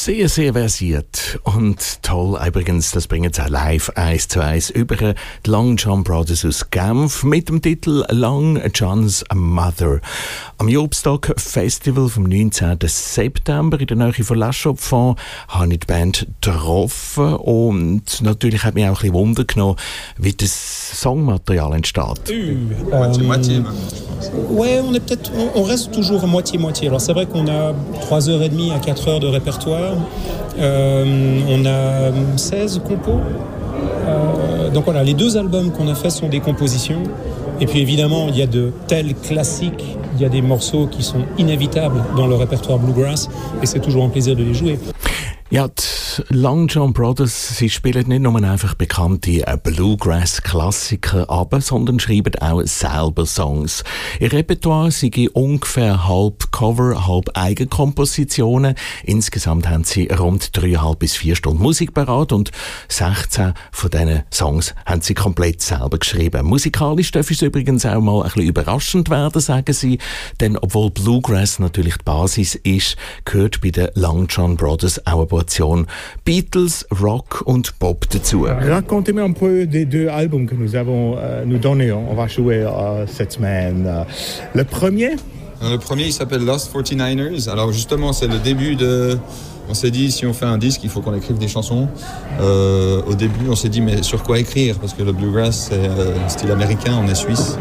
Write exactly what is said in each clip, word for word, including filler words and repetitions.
Sehr, sehr versiert und toll. Übrigens, das bringen sie auch live eins zu eins über die Long John Brothers aus Genf mit dem Titel Long John's Mother. Am Jobstag Festival vom neunzehnten September in der Nähe von La Chaux-de-Fonds habe ich die Band getroffen und natürlich hat mich auch ein bisschen Wunder genommen, wie das Songmaterial entsteht. Moitié-moitié. Ouais, on est peut-être, on, on reste toujours moitié-moitié. Alors c'est vrai qu'on a trois heures et demie à quatre heures de répertoire. Euh, on a seize compos. Euh, donc voilà, les deux albums qu'on a faits sont des compositions. Et puis évidemment, il y a de tels classiques, il y a des morceaux qui sont inévitables dans le répertoire Bluegrass. Et c'est toujours un plaisir de les jouer. Ja, die Long John Brothers, sie spielen nicht nur einfach bekannte Bluegrass-Klassiker ab, sondern schreiben auch selber Songs. Ihr Repertoire sei ungefähr halb Cover, halb Eigenkompositionen. Insgesamt haben sie rund dreieinhalb bis vier Stunden Musik parat und sechzehn von diesen Songs haben sie komplett selber geschrieben. Musikalisch darf es übrigens auch mal ein bisschen überraschend werden, sagen sie, denn obwohl Bluegrass natürlich die Basis ist, gehört bei den Long John Brothers auch eine Portion Beatles, Rock und Pop dazu. Racontez-moi un peu des deux albums que nous avons euh, nous donnés. On va jouer euh, cette semaine. Le premier Le premier, il s'appelle Lost forty-niners. Alors justement, c'est le début de... On s'est dit, si on fait un disque, il faut qu'on écrive des chansons. Euh, au début, on s'est dit, mais sur quoi écrire? Parce que le bluegrass, c'est euh, un style américain, on est suisse.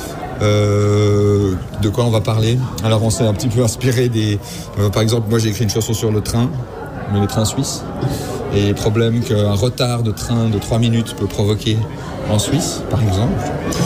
Euh, de quoi on va parler? Alors on s'est un petit peu inspiré des... Euh, par exemple, moi j'ai écrit une chanson sur le train. Mais le train suisse, et les problèmes qu'un retard de train de trois minutes peut provoquer en Suisse, par exemple.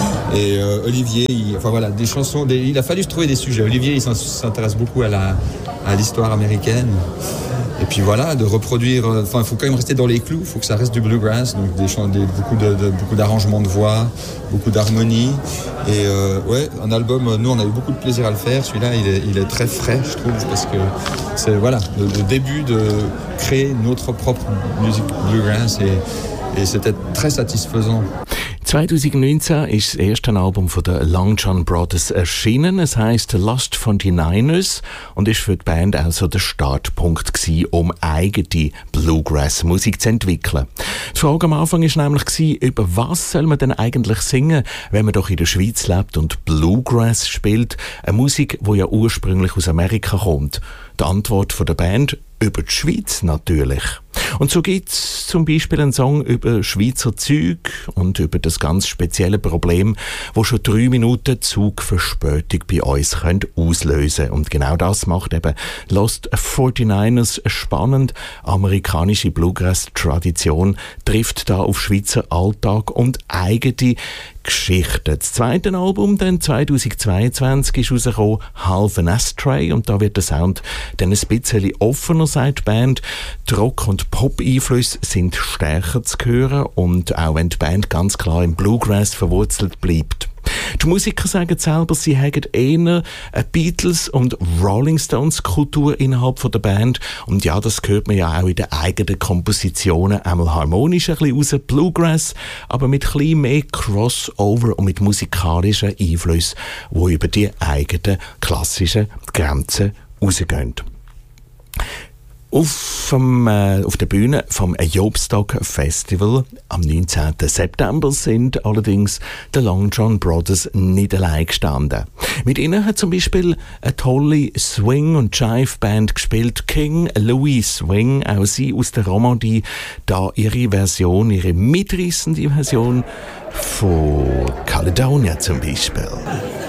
Et euh, Olivier, il, enfin voilà, des chansons, des, il a fallu se trouver des sujets. Olivier, il s'intéresse beaucoup à, la, à l'histoire américaine. Et puis voilà, de reproduire, enfin il faut quand même rester dans les clous, il faut que ça reste du bluegrass, donc des, des, beaucoup, de, de, beaucoup d'arrangements de voix, beaucoup d'harmonie. Et euh, ouais, un album, nous on a eu beaucoup de plaisir à le faire, celui-là il est, il est très frais je trouve, parce que c'est voilà, le, le début de créer notre propre musique bluegrass et, et c'était très satisfaisant. zwanzig neunzehn ist das erste Album von den Long John Brothers erschienen. Es heisst Lost forty-niners und ist für die Band auch so der Startpunkt gewesen, um eigene Bluegrass-Musik zu entwickeln. Die Frage am Anfang war nämlich, über was soll man denn eigentlich singen, wenn man doch in der Schweiz lebt und Bluegrass spielt, eine Musik, die ja ursprünglich aus Amerika kommt. Die Antwort von der Band: über die Schweiz natürlich. Und so gibt es zum Beispiel einen Song über Schweizer Züge und über das ganz spezielle Problem, wo schon drei Minuten Zugverspätung bei uns können auslösen. Und genau das macht eben Lost forty-niners spannend. Amerikanische Bluegrass-Tradition trifft da auf Schweizer Alltag und eigene Geschichten. Das zweite Album, dann zwanzig zweiundzwanzig, ist rausgekommen, Half an Ashtray, und da wird der Sound dann ein bisschen offener, sagt die Band. Die Rock- und Pop-Einflüsse sind stärker zu hören, und auch wenn die Band ganz klar im Bluegrass verwurzelt bleibt. Die Musiker sagen selber, sie hätten eher eine Beatles- und Rolling Stones-Kultur innerhalb der Band. Und ja, das hört man ja auch in den eigenen Kompositionen einmal harmonisch ein bisschen raus, Bluegrass, aber mit ein bisschen mehr Crossover und mit musikalischen Einflüssen, die über die eigenen klassischen Grenzen rausgehen. Auf, dem, äh, auf der Bühne vom Jobstag Festival am neunzehnten September sind allerdings die Long John Brothers nicht allein gestanden. Mit ihnen hat zum Beispiel eine tolle Swing- und Jive-Band gespielt, King Louis Swing, auch sie aus der Romandie, da ihre Version, ihre mitreissende Version von Caledonia zum Beispiel.